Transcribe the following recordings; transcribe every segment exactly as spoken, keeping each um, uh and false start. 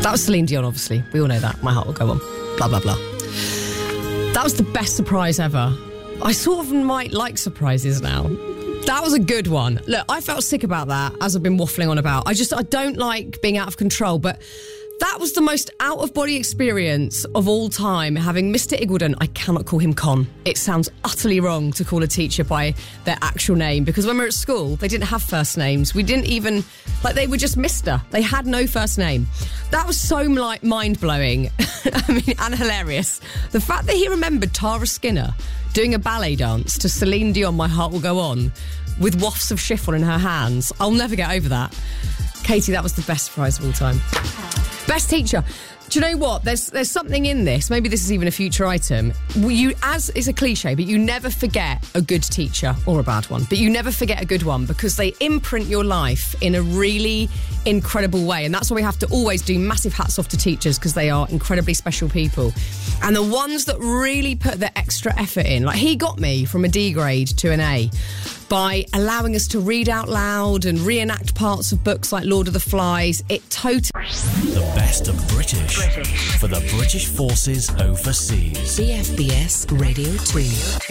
That was Celine Dion, obviously. We all know that. My heart will go on. Blah, blah, blah. That was the best surprise ever. I sort of might like surprises now. That was a good one. Look, I felt sick about that, as I've been waffling on about. I just, I don't like being out of control, but that was the most out-of-body experience of all time, having Mister Iggulden. I cannot call him Con. It sounds utterly wrong to call a teacher by their actual name, because when we were at school, they didn't have first names. We didn't even, like, they were just Mister. They had no first name. That was so, like, mind-blowing. I mean, and hilarious. The fact that he remembered Tara Skinner doing a ballet dance to Celine Dion, My Heart Will Go On, with wafts of chiffon in her hands. I'll never get over that. Katie, that was the best surprise of all time. Best teacher. Do you know what? There's there's something in this. Maybe this is even a future item. You, as it's a cliche, but you never forget a good teacher or a bad one. But you never forget a good one, because they imprint your life in a really incredible way. And that's why we have to always do massive hats off to teachers, because they are incredibly special people. And the ones that really put the extra effort in, like he got me from a D grade to an A by allowing us to read out loud and reenact parts of books like Lord of the Flies. It totally... The best of British, British. For the British forces overseas. C F B S Radio two.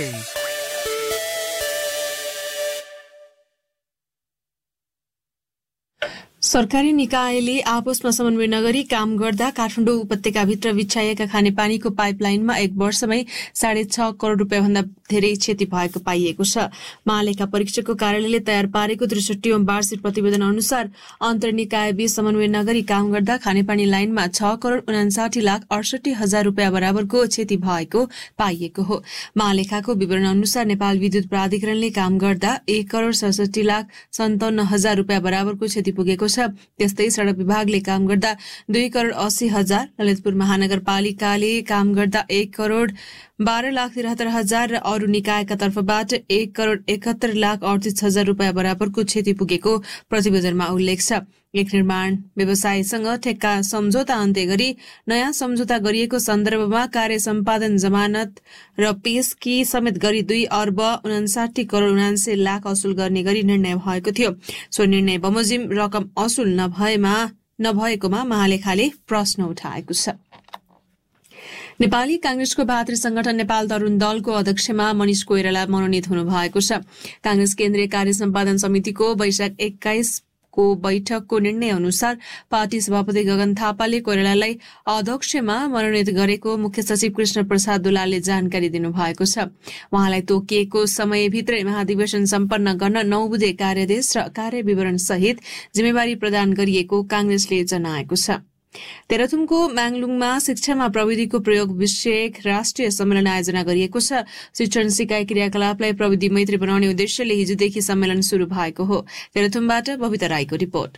सरकारी निकायले आपसमा समन्वय नगरी काम गर्दा काठमाडौँ उपत्यकाभित्र बिछाइएका खानेपानीको पाइपलाइनमा एक वर्षमै साढे छ करोड़ रुपियाँभन्दा धेरै क्षति भएको पाइएको छ। महालेखा परीक्षकको कार्यालयले तयार पारेको त्रिसठीऔं वार्षिक प्रतिवेदन अनुसार अन्तर्निकायबीच समन्वय नगरी काम गर्दा खानेपानी लाइनमा छ करोड़ उनासाठी लाख अडसठी हजार रुपियाँ बराबरको क्षति भएको पाइएको हो। महालेखाको विवरण अनुसार नेपाल विद्युत प्राधिकरणले काम गर्दा एक करोड़ सडसठी लाख सन्ताउन्न हजार रुपियाँ बराबरको क्षति पुगेको छ। त्यस्तै सड़क विभागले काम गर्दा दुई करोड़ अस्सी हजार, ललितपुर महानगरपालिकाले काम गर्दा एक करोड़ बाह्र लाख तिहत्तर हजार र अरू निकायका तर्फबाट एक करोड़ एकहत्तर लाख अडतीस हजार रुपियाँ बराबरको क्षति पुगेको प्रतिवेदनमा उल्लेख छ। एक निर्माण व्यवसायीसँग ठेक्का सम्झौता अन्त्य गरी नयाँ सम्झौता गरिएको सन्दर्भमा कार्य सम्पादन जमानत र पेशकी समेत गरी दुई अर्ब उनासाठी करोड़ उनान्से लाख असुल गर्ने गरी निर्णय भएको थियो। सो निर्णय बमोजिम रकम असुल नभएमा नभएकोमा महालेखाले प्रश्न उठाएको छ। नेपाली कांग्रेसको भातृ संगठन नेपाल तरुण दलको अध्यक्षमा मनिष कोइराला मनोनित हुनु भएको छ। कांग्रेस केन्द्रीय कार्य सम्पादन समितिको वैशाख एक्काइस को बैठकको निर्णय अनुसार पार्टी सभापति गगन थापाले कोइरालालाई अध्यक्षमा मनोनित गरेको मुख्य सचिव कृष्ण प्रसाद दुलालले जानकारी दिनुभएको छ। उहाँलाई तोकिएको समयभित्रै महाधिवेशन सम्पन्न गर्न नौ बुधे कार्यादेश र कार्य विवरण सहित जिम्मेवारी प्रदान गरिएको कांग्रेसले जनाएको छ। तेह्रथुमको म्याङलुङमा शिक्षामा प्रविधिको प्रयोग विषयक राष्ट्रिय सम्मेलन आयोजना गरिएको छ। शिक्षण सिकाइ क्रियाकलापलाई प्रविधि मैत्री बनाउने उद्देश्यले हिजोदेखि सम्मेलन शुरू भएको हो। तेह्रथुमबाट बबिता राईको रिपोर्ट।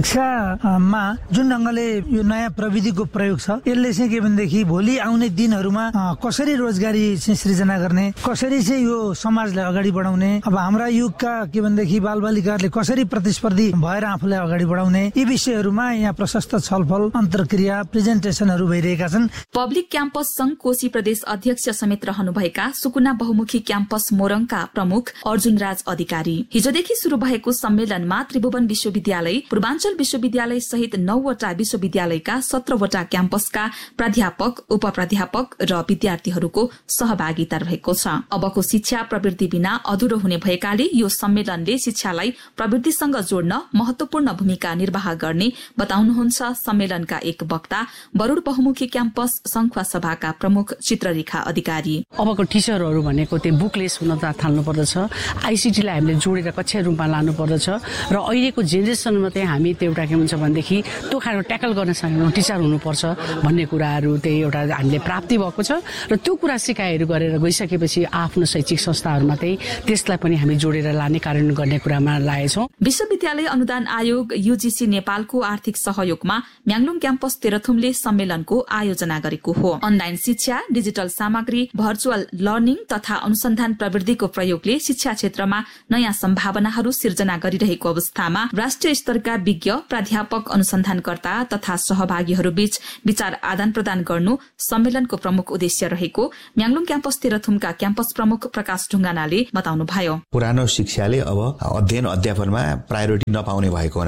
शिक्षामा जुन ढंगले यो नयाँ प्रविधिको प्रयोग छ, यसले चाहिँ के भनेदेखि भोलि आउने दिनहरूमा कसरी रोजगारी चाहिँ सृजना गर्ने, कसरी चाहिँ यो समाजलाई अगाडि बढाउने, अब हाम्रा युगका के भनेदेखि बालबालिकाहरूले कसरी प्रतिस्पर्धी भएर आफूलाई अगाडि बढाउने, यी विषयहरूमा यहाँ प्रशस्त छलफल अन्तर्क्रिया प्रेजेन्टेसनहरू भइरहेका छन्। पब्लिक क्याम्पस संघ कोशी प्रदेश अध्यक्ष समेत रहनुभएका सुकुना बहुमुखी क्याम्पस मोरङका प्रमुख अर्जुन राज अधिकारी हिजोदेखि शुरू भएको सम्मेलनमा त्रिभुवन विश्वविद्यालय, पूर्वाञ्चल विश्वविद्यालय सहित नौवटा विश्वविद्यालयका सत्रवटा क्याम्पसका प्राध्यापक, उप प्राध्यापक र विद्यार्थीहरूको सहभागिता रहेको छ। अबको शिक्षा प्रवृत्ति बिना अधुरो हुने भएकाले यो सम्मेलनले शिक्षालाई प्रवृत्तिसँग जोड्न महत्वपूर्ण भूमिका निर्वाह गर्ने बताउनुहुन्छ सम्मेलनका एक वक्ता बरूड बहुमुखी क्याम्पस संखुवा सभाका प्रमुख चित्ररेखा अधिकारी। अबको टिचरहरू भनेको त्यो बुकलेस हुन थाल्नु पर्दछ, आईसीटीलाई हामीले जोडेर कक्षा रूपमा लानु पर्दछ र अहिलेको जेनेरेसनमा चाहिँ हामी त्यो एउटा के हुन्छ भनेदेखि त्यो खालको ट्याकल गर्न सक्ने टिचर हुनुपर्छ भन्ने कुराहरू त्यही एउटा हामीले प्राप्ति भएको छ र त्यो कुरा सिकाइहरू गरेर गइसकेपछि आफ्नो शैक्षिक संस्थाहरूमा चाहिँ त्यसलाई पनि हामी जोडेर लाने कार्यान्वयन गर्ने कुरामा लागेछौँ। विश्वविद्यालय अनुदान आयोग यूजीसी नेपालको आर्थिक सहयोगमा म्याङलुङ क्याम्पस तेह्रथुमले सम्मेलनको आयोजना गरेको हो। अनलाइन शिक्षा, डिजिटल सामग्री, भर्चुअल लर्निङ तथा अनुसन्धान प्रविधिको प्रयोगले शिक्षा क्षेत्रमा नयाँ सम्भावनाहरू सिर्जना गरिरहेको अवस्थामा राष्ट्रिय स्तरका विज्ञ, प्राध्यापक, अनुसन्धानकर्ता तथा सहभागीहरू बीच विचार आदान प्रदान गर्नु सम्मेलनको प्रमुख उद्देश्य रहेको म्याङलुङ क्याम्पस तेह्रथुमका क्याम्पस प्रमुख प्रकाश ढुङ्गानाले बताउनुभयो। पुरानो शिक्षाले अब अध्ययन अध्यापनमा प्रायोरिटी नपाउने भएको हुनाले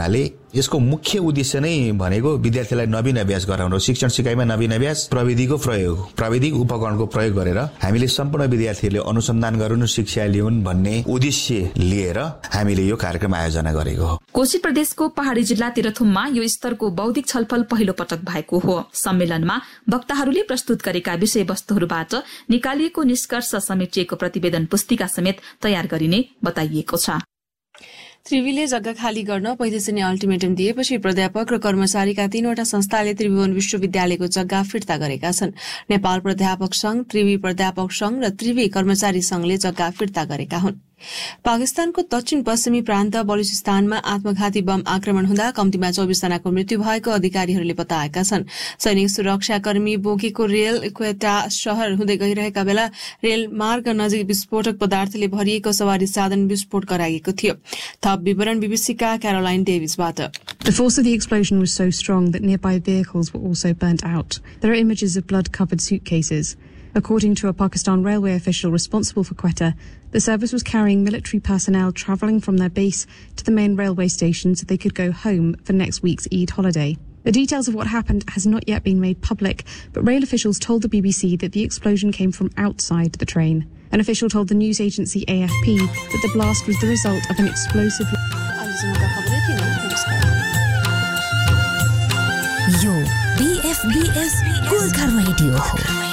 यसको मुख्य उद्देश्य नै भनेको विद्यार्थीलाई नवीन अभ्यास गराउनु, शिक्षण सिकाइमा नवीन अभ्यास, प्रविधिको प्रयोग, प्राविधिक उपकरणको प्रयोग गरेर हामीले सम्पूर्ण विद्यार्थीहरूले अनुसन्धान गरून्, शिक्षा लिउन् भन्ने उद्देश्य लिएर हामीले यो कार्यक्रम आयोजना गरेको हो। कोशी प्रदेशको पहाड़ी जिल्ला तेह्रथुममा यो स्तरको बौद्धिक छलफल पहिलो पटक भएको हो। सम्मेलनमा वक्ताहरूले प्रस्तुत गरेका विषयवस्तुहरूबाट निकालिएको निष्कर्ष समेटिएको प्रतिवेदन पुस्तिका समेत तयार गरिने बताइएको छ। त्रिवीले जग्गा खाली गर्न पैंतिस दिने अल्टिमेटम दिएपछि प्राध्यापक र कर्मचारीका तीनवटा संस्थाले त्रिभुवन विश्वविद्यालयको जग्गा फिर्ता गरेका छन्। नेपाल प्राध्यापक संघ, त्रिवी प्राध्यापक संघ र त्रिवी कर्मचारी संघले जग्गा फिर्ता गरेका हुन्। पाकिस्तानको दक्षिण पश्चिमी प्रान्त बलुचिस्तानमा आत्मघाती बम आक्रमण हुँदा कम्तीमा चौबिस जनाको मृत्यु भएको अधिकारीहरूले बताएका छन्। सैनिक सुरक्षाकर्मी बोकेको रेल क्वेटा शहर हुँदै गइरहेका बेला रेल मार्ग नजिक विस्फोटक पदार्थले भरिएको सवारी साधन विस्फोट गराइएको थियो। थप विवरण बीबीसीका क्यारोलाइन डेभिसबाट। The force of the explosion was so strong that nearby vehicles were also burnt out. There are images of blood-covered suitcases. According to a Pakistan railway official responsible for Quetta, the service was carrying military personnel travelling from their base to the main railway station so they could go home for next week's Eid holiday. The details of what happened has not yet been made public, but rail officials told the B B C that the explosion came from outside the train. An official told the news agency A F P that the blast was the result of an explosive... यो B F B S Gorkha radio हो।